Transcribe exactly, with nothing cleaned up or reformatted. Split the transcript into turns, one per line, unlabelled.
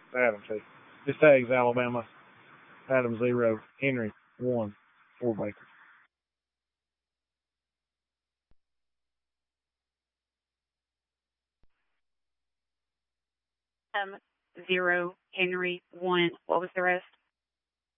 Adams. This tag's Alabama. Adams zero. Henry one. For Baker.
Um, zero. Henry one. What was the rest?